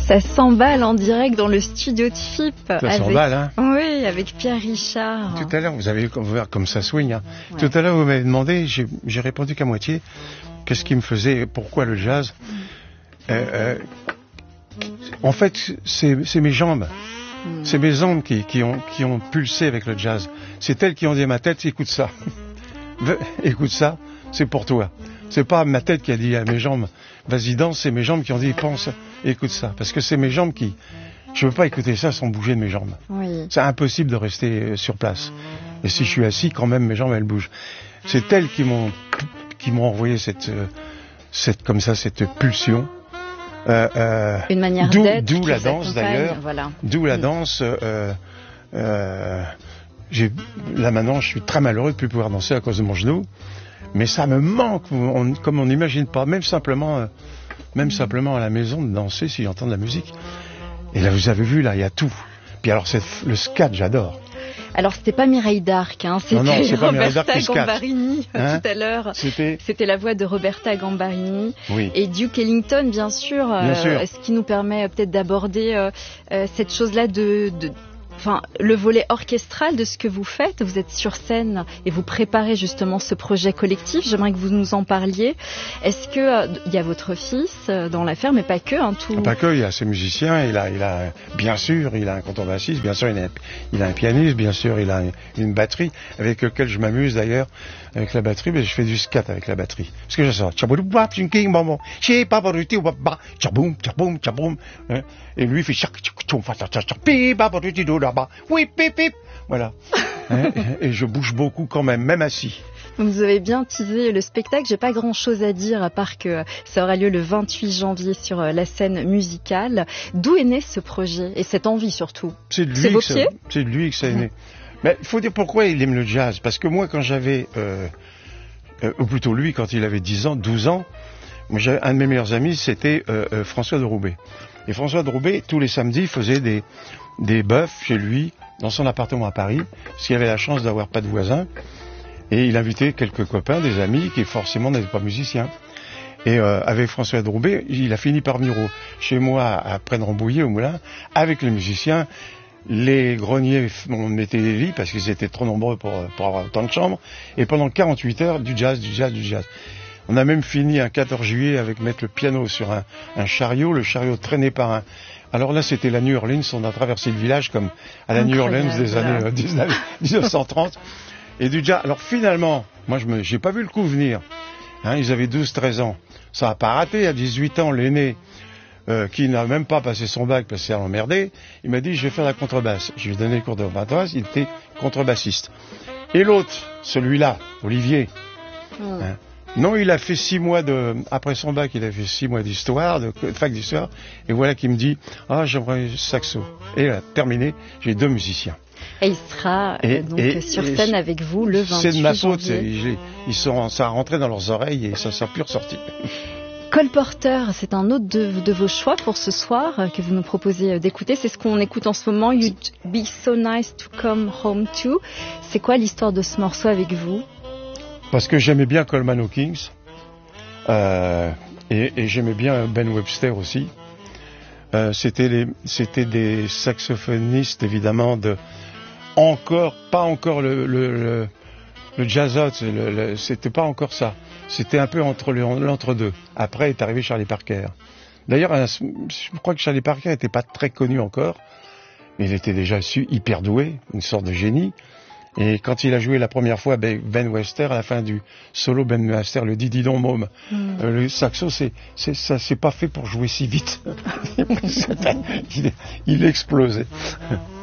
Ça s'emballe en direct dans le studio de FIP. Ça s'emballe, hein? Oui, avec Pierre Richard. Tout à l'heure, vous avez voir comme ça swing. Hein. Ouais. Tout à l'heure, vous m'avez demandé, j'ai répondu qu'à moitié. Qu'est-ce qui me faisait, pourquoi le jazz? En fait, c'est mes jambes. C'est mes jambes qui ont pulsé avec le jazz. C'est elles qui ont dit à ma tête, écoute ça. Écoute ça, c'est pour toi. C'est pas ma tête qui a dit à mes jambes, vas-y danse, c'est mes jambes qui ont dit, pense, écoute ça. Parce que c'est mes jambes qui... Je veux pas écouter ça sans bouger de mes jambes. Oui. C'est impossible de rester sur place. Et si je suis assis, quand même, mes jambes, elles bougent. C'est elles qui m'ont envoyé cette pulsion. Une manière d'être. D'où la danse, d'ailleurs. Voilà. D'où la danse. Là, maintenant, je suis très malheureux de ne plus pouvoir danser à cause de mon genou. Mais ça me manque, comme on n'imagine pas. Même simplement à la maison, de danser si j'entends de la musique. Et là, vous avez vu, là, il y a tout. Puis alors, le scat, j'adore. Alors, c'était pas Mireille d'Arc, hein, c'était Roberta Gambarini tout à l'heure. C'était la voix de Roberta Gambarini. Oui. Et Duke Ellington, bien sûr. Ce qui nous permet peut-être d'aborder cette chose-là le volet orchestral de ce que vous faites. Vous êtes sur scène et vous préparez justement ce projet collectif. J'aimerais que vous nous en parliez. Est-ce que il y a votre fils dans l'affaire, mais pas que, hein, tout. Pas que, il y a ses musiciens. Il a bien sûr, il a un contrebassiste. Bien sûr, il a un pianiste. Bien sûr, il a une batterie avec laquelle je m'amuse d'ailleurs avec la batterie. Mais je fais du scat avec la batterie. Parce que je sors. Et lui, il fait oui, pip, pip. Voilà. Et je bouge beaucoup quand même assis. Vous avez bien teasé le spectacle. J'ai pas grand-chose à dire à part que ça aura lieu le 28 janvier sur la scène musicale. D'où est né ce projet et cette envie surtout? C'est de lui que ça est né. Mais il faut dire pourquoi il aime le jazz. Parce que moi, quand j'avais, ou plutôt lui, quand il avait 10 ans, 12 ans, moi, un de mes meilleurs amis, c'était François de Roubaix. Et François de Roubaix, tous les samedis, faisait des bœufs chez lui, dans son appartement à Paris, parce qu'il avait la chance d'avoir pas de voisins. Et il invitait quelques copains, des amis, qui forcément n'étaient pas musiciens. Et avec François de Roubaix, il a fini par venir chez moi à Prenne-Rambouillet, au Moulin, avec les musiciens. Les greniers, on mettait les lits, parce qu'ils étaient trop nombreux pour avoir autant de chambres. Et pendant 48 heures, du jazz. On a même fini un 14 juillet avec mettre le piano sur un chariot, le chariot traîné par un... Alors là, c'était la New Orleans, on a traversé le village comme à la New Orleans des années 1930. Et du jazz. Alors finalement, moi, j'ai pas vu le coup venir. Hein, ils avaient 12-13 ans. Ça a pas raté. À 18 ans, l'aîné, qui n'a même pas passé son bac parce qu'il s'est emmerdé, il m'a dit, je vais faire la contrebasse. Je lui ai donné le cours de contrebasse, il était contrebassiste. Et l'autre, celui-là, Olivier, hein, non, il a fait 6 mois après son bac, il a fait 6 mois d'histoire, de fac d'histoire, et voilà qu'il me dit, j'aimerais saxo. Et là, terminé, j'ai 2 musiciens. Et il sera sur scène avec vous le 28 janvier. C'est de ma faute, ça a rentré dans leurs oreilles et ça ne s'est plus ressorti. Cole Porter, c'est un autre de vos choix pour ce soir que vous nous proposez d'écouter. C'est ce qu'on écoute en ce moment, You'd Be So Nice to Come Home To. C'est quoi l'histoire de ce morceau avec vous? Parce que j'aimais bien Coleman Hawkins et j'aimais bien Ben Webster aussi. C'était des saxophonistes évidemment pas encore le jazzot, c'était pas encore ça. C'était un peu entre l'entre-deux. Après est arrivé Charlie Parker. D'ailleurs, je crois que Charlie Parker n'était pas très connu encore, mais il était déjà hyper doué, une sorte de génie. Et quand il a joué la première fois Ben Webster, à la fin du solo, Ben Webster, le Dididon Môme, le saxo, ça c'est pas fait pour jouer si vite. Il explosait.